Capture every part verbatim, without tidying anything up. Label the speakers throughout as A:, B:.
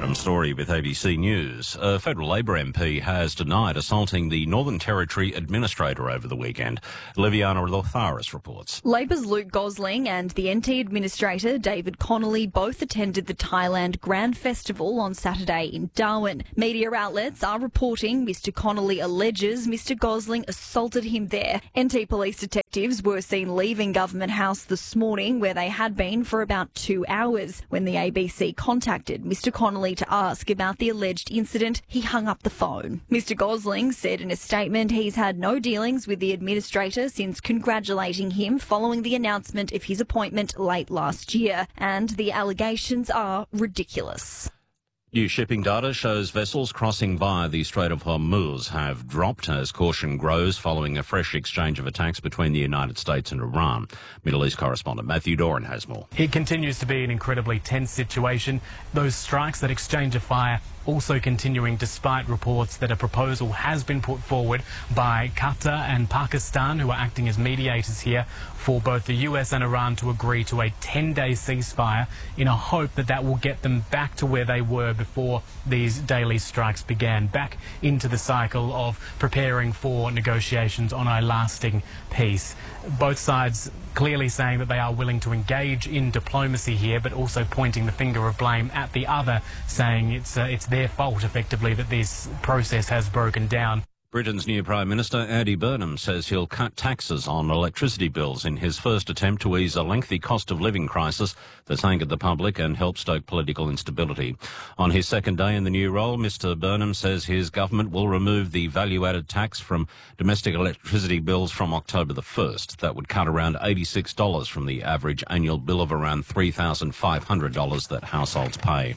A: Adam Story with A B C News. A federal Labor M P has denied assaulting the Northern Territory Administrator over the weekend. Liviana Lotharis reports.
B: Labor's Luke Gosling and the N T Administrator David Connolly both attended the Thailand Grand Festival on Saturday in Darwin. Media outlets are reporting Mister Connolly alleges Mister Gosling assaulted him there. N T police detectives were seen leaving Government House this morning, where they had been for about two hours. When the A B C contacted Mister Connolly to ask about the alleged incident, he hung up the phone. Mister Gosling said in a statement he's had no dealings with the administrator since congratulating him following the announcement of his appointment late last year, and the allegations are ridiculous.
A: New shipping data shows vessels crossing via the Strait of Hormuz have dropped as caution grows following a fresh exchange of attacks between the United States and Iran. Middle East correspondent Matthew Doran has more.
C: It continues to be an incredibly tense situation. Those strikes, that exchange of fire, also continuing despite reports that a proposal has been put forward by Qatar and Pakistan, who are acting as mediators here, for both the U S and Iran to agree to a ten-day ceasefire in a hope that that will get them back to where they were before these daily strikes began, back into the cycle of preparing for negotiations on a lasting peace. Both sides clearly saying that they are willing to engage in diplomacy here, but also pointing the finger of blame at the other, saying it's uh, it's their fault, effectively, that this process has broken down.
A: Britain's new Prime Minister, Andy Burnham, says he'll cut taxes on electricity bills in his first attempt to ease a lengthy cost of living crisis that's angered the public and helped stoke political instability. On his second day in the new role, Mr Burnham says his government will remove the value-added tax from domestic electricity bills from October the first. That would cut around eighty-six dollars from the average annual bill of around three thousand five hundred dollars that households pay.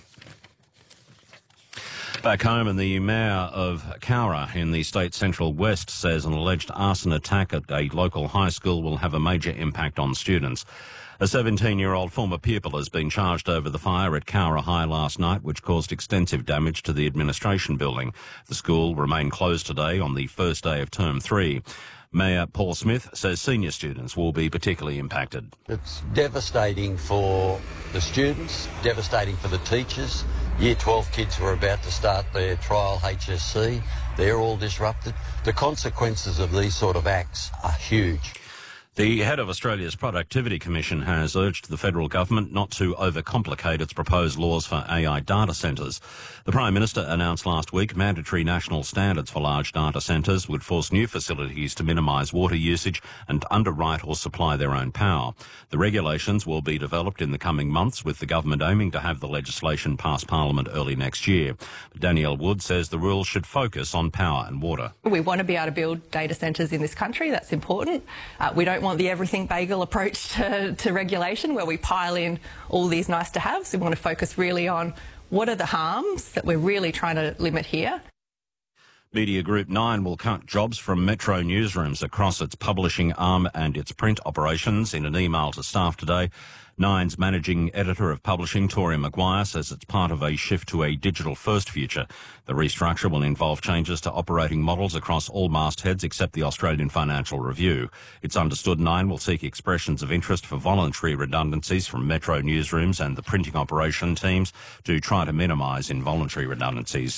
A: Back home, and the mayor of Cowra in the state central west says an alleged arson attack at a local high school will have a major impact on students. A seventeen-year-old former pupil has been charged over the fire at Cowra High last night, which caused extensive damage to the administration building. The school remained closed today on the first day of term three. Mayor Paul Smith says senior students will be particularly impacted.
D: It's devastating for the students, devastating for the teachers. Year twelve kids who are about to start their trial H S C, they're all disrupted. The consequences of these sort of acts are huge.
A: The head of Australia's Productivity Commission has urged the federal government not to overcomplicate its proposed laws for A I data centres. The Prime Minister announced last week mandatory national standards for large data centres would force new facilities to minimise water usage and underwrite or supply their own power. The regulations will be developed in the coming months, with the government aiming to have the legislation pass Parliament early next year. Danielle Wood says the rules should focus on power and water.
E: We want to be able to build data centres in this country. That's important. Uh, we don't want the everything bagel approach to, to regulation where we pile in all these nice to haves. We want to focus really on what are the harms that we're really trying to limit here.
A: Media Group Nine will cut jobs from Metro newsrooms across its publishing arm and its print operations. In an email to staff today, Nine's managing editor of publishing, Tori Maguire, says it's part of a shift to a digital-first future. The restructure will involve changes to operating models across all mastheads except the Australian Financial Review. It's understood Nine will seek expressions of interest for voluntary redundancies from Metro newsrooms and the printing operation teams to try to minimise involuntary redundancies.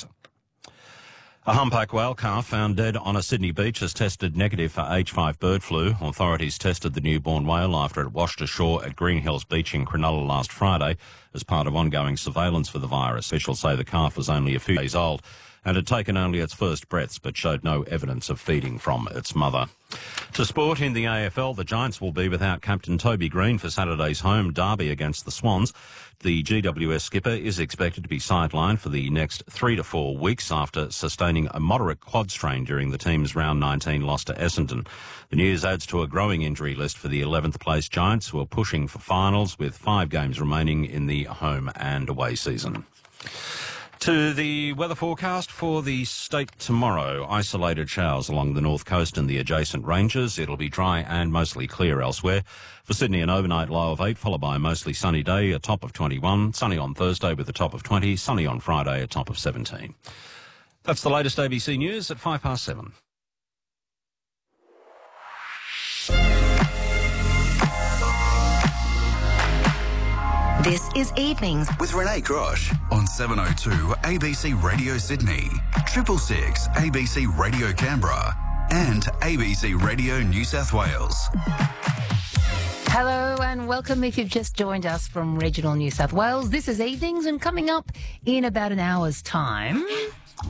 A: A humpback whale calf found dead on a Sydney beach has tested negative for H five bird flu. Authorities tested the newborn whale after it washed ashore at Green Hills Beach in Cronulla last Friday as part of ongoing surveillance for the virus. Officials say the calf was only a few days old and had taken only its first breaths but showed no evidence of feeding from its mother. To sport, in the A F L, the Giants will be without captain Toby Green for Saturday's home derby against the Swans. The G W S skipper is expected to be sidelined for the next three to four weeks after sustaining a moderate quad strain during the team's round nineteen loss to Essendon. The news adds to a growing injury list for the eleventh place Giants, who are pushing for finals with five games remaining in the home and away season. To the weather forecast for the state tomorrow. Isolated showers along the north coast and the adjacent ranges. It'll be dry and mostly clear elsewhere. For Sydney, an overnight low of eight, followed by a mostly sunny day, a top of twenty-one. Sunny on Thursday with a top of twenty. Sunny on Friday, a top of seventeen. That's the latest A B C News at five past seven.
F: This is Evenings
G: with Renee Grosh on seven oh two A B C Radio Sydney, Triple Six A B C Radio Canberra, and A B C Radio New South Wales.
F: Hello and welcome if you've just joined us from regional New South Wales. This is Evenings, and coming up in about an hour's time,